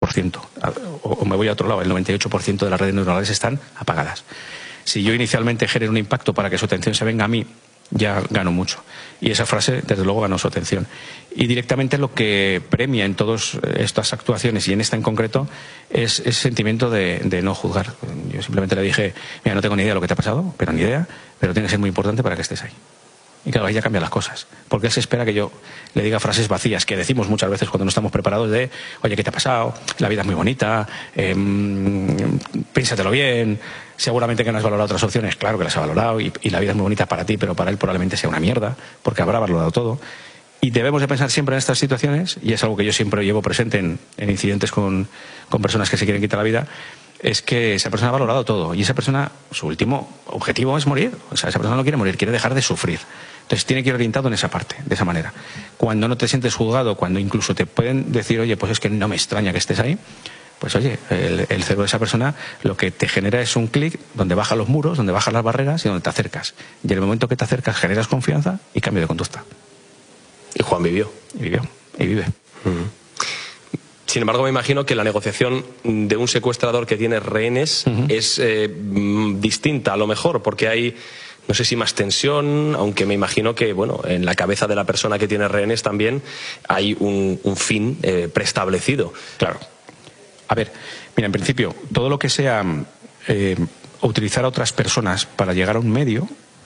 98%. O me voy a otro lado, el 98% de las redes neuronales están apagadas. Si yo inicialmente genero un impacto para que su atención se venga a mí, ya gano mucho. Y esa frase, desde luego, ganó su atención. Y directamente lo que premia en todas estas actuaciones, y en esta en concreto, es ese sentimiento de no juzgar. Yo simplemente le dije, mira, no tengo ni idea de lo que te ha pasado, pero ni idea, pero tiene que ser muy importante para que estés ahí. Y claro, ahí ya cambian las cosas. Porque él se espera que yo le diga frases vacías, que decimos muchas veces cuando no estamos preparados de, oye, ¿qué te ha pasado? La vida es muy bonita, piénsatelo bien, seguramente que no has valorado otras opciones, claro que las ha valorado, y la vida es muy bonita para ti, pero para él probablemente sea una mierda, porque habrá valorado todo. Y debemos de pensar siempre en estas situaciones, y es algo que yo siempre llevo presente en incidentes con personas que se quieren quitar la vida, es que esa persona ha valorado todo, y esa persona, su último objetivo es morir. O sea, esa persona no quiere morir, quiere dejar de sufrir. Entonces tiene que ir orientado en esa parte, de esa manera. Cuando no te sientes juzgado, cuando incluso te pueden decir, oye, pues es que no me extraña que estés ahí, pues oye, el cerebro de esa persona lo que te genera es un clic donde bajan los muros, donde bajan las barreras y donde te acercas. Y en el momento que te acercas generas confianza y cambio de conducta. Y Juan vivió. Y vivió, y vive. Sin embargo, me imagino que la negociación de un secuestrador que tiene rehenes es distinta, a lo mejor, porque hay, no sé si más tensión, aunque me imagino que, bueno, en la cabeza de la persona que tiene rehenes también hay un fin preestablecido. Claro. A ver, mira, en principio, todo lo que sea utilizar a otras personas para llegar a un medio,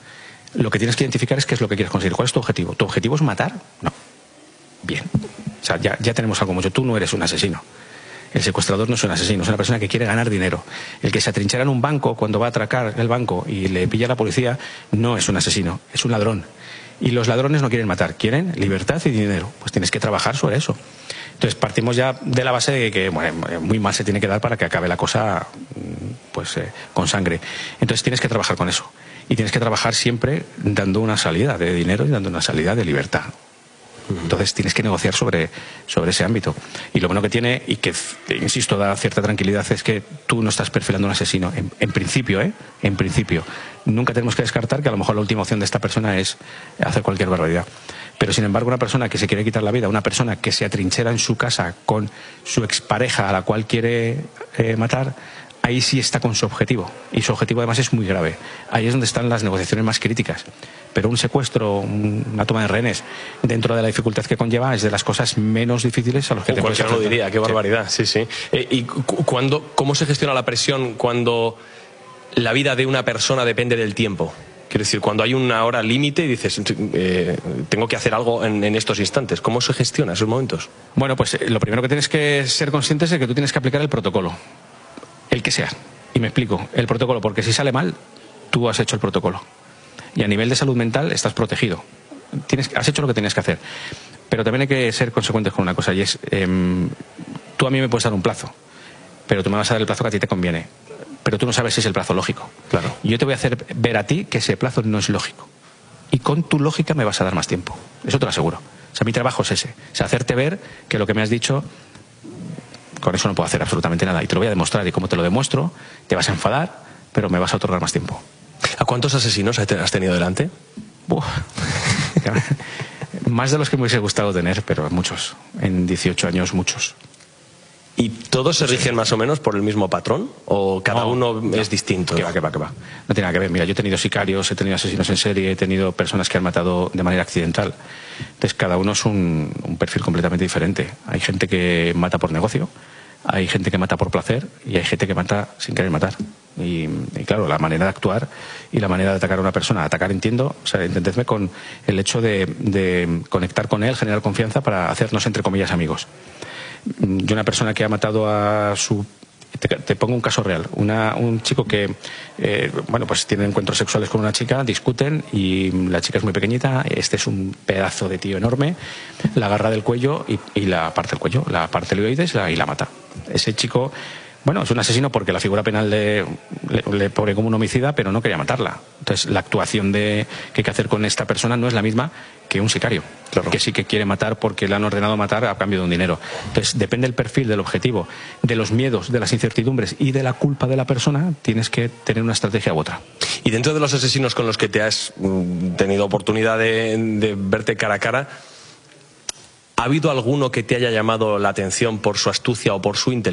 lo que tienes que identificar es qué es lo que quieres conseguir. ¿Cuál es tu objetivo? ¿Tu objetivo es matar? No. Bien. O sea, ya tenemos algo mucho. Tú no eres un asesino. El secuestrador no es un asesino, es una persona que quiere ganar dinero. El que se atrinchera en un banco cuando va a atracar el banco y le pilla a la policía no es un asesino, es un ladrón. Y los ladrones no quieren matar, quieren libertad y dinero. Pues tienes que trabajar sobre eso. Entonces partimos ya de la base de que bueno, muy mal se tiene que dar para que acabe la cosa pues con sangre. Entonces tienes que trabajar con eso. Y tienes que trabajar siempre dando una salida de dinero y dando una salida de libertad. Entonces tienes que negociar sobre ese ámbito. Y lo bueno que tiene, y que, insisto, da cierta tranquilidad, es que tú no estás perfilando un asesino. En principio, en principio. Nunca tenemos que descartar que a lo mejor la última opción de esta persona es hacer cualquier barbaridad. Pero sin embargo, una persona que se quiere quitar la vida, una persona que se atrinchera en su casa con su expareja a la cual quiere matar, ahí sí está con su objetivo. Y su objetivo además es muy grave. Ahí es donde están las negociaciones más críticas. Pero un secuestro, una toma de rehenes, dentro de la dificultad que conlleva, es de las cosas menos difíciles a los que te puedes enfrentar. Cualquiera lo diría, qué barbaridad, sí. ¿Y cómo se gestiona la presión cuando la vida de una persona depende del tiempo? Quiero decir, cuando hay una hora límite y dices, tengo que hacer algo en estos instantes. ¿Cómo se gestiona esos momentos? Bueno, pues lo primero que tienes que ser consciente es de que tú tienes que aplicar el protocolo. El que sea. Y me explico. El protocolo, porque si sale mal, tú has hecho el protocolo. Y a nivel de salud mental estás protegido. Has hecho lo que tienes que hacer. Pero también hay que ser consecuentes con una cosa, y es, tú a mí me puedes dar un plazo, pero tú me vas a dar el plazo que a ti te conviene. Pero tú no sabes si es el plazo lógico. Claro. Y yo te voy a hacer ver a ti que ese plazo no es lógico. Y con tu lógica me vas a dar más tiempo. Eso te lo aseguro. O sea, mi trabajo es ese. O sea, hacerte ver que lo que me has dicho, con eso no puedo hacer absolutamente nada. Y te lo voy a demostrar. Y como te lo demuestro, te vas a enfadar, pero me vas a otorgar más tiempo. ¿A cuántos asesinos has tenido delante? Más de los que me hubiese gustado tener, pero muchos. En 18 años, muchos. ¿Y todos se rigen más o menos por el mismo patrón? ¿O cada uno es distinto? Que va. No tiene nada que ver. Mira, yo he tenido sicarios, he tenido asesinos en serie, he tenido personas que han matado de manera accidental. Entonces, cada uno es un perfil completamente diferente. Hay gente que mata por negocio, hay gente que mata por placer y hay gente que mata sin querer matar. Y claro, la manera de actuar y la manera de atacar a una persona, atacar, entiendo, o sea, entendedme con el hecho de conectar con él, generar confianza para hacernos, entre comillas, amigos. Yo, una persona que ha matado a su... Te pongo un caso real. Un chico que, pues tiene encuentros sexuales con una chica, discuten y la chica es muy pequeñita, este es un pedazo de tío enorme, la agarra del cuello y la parte el cuello, la parte el oídes y la mata. Ese chico... Bueno, es un asesino porque la figura penal le pone como un homicida, pero no quería matarla. Entonces, la actuación que hay que hacer con esta persona no es la misma que un sicario, claro, que sí que quiere matar porque le han ordenado matar a cambio de un dinero. Entonces, depende del perfil, del objetivo, de los miedos, de las incertidumbres y de la culpa de la persona, tienes que tener una estrategia u otra. Y dentro de los asesinos con los que te has tenido oportunidad de verte cara a cara, ¿ha habido alguno que te haya llamado la atención por su astucia o por su inteligencia?